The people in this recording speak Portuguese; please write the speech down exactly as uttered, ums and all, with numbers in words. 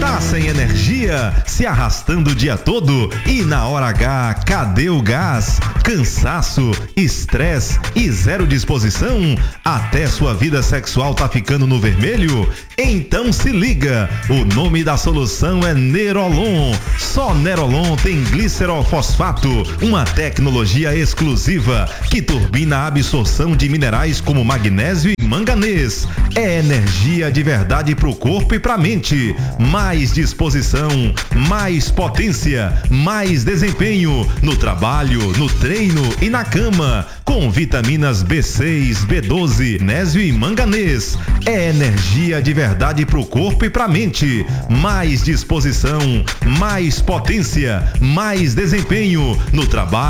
Tá sem energia, se arrastando o dia todo e na hora H, cadê o gás? Cansaço, estresse e zero disposição? Até sua vida sexual tá ficando no vermelho? Então se liga, o nome da solução é Nerolon. Só Nerolon tem glicerol fosfato, uma tecnologia exclusiva que turbina a absorção de minerais como magnésio e manganês. É energia de verdade pro corpo e pra mente. Mais disposição, mais potência, mais desempenho no trabalho, no treino e na cama. Com vitaminas B seis, B doze, magnésio e manganês. É energia de verdade pro corpo e pra mente. Mais disposição, mais potência, mais desempenho no trabalho.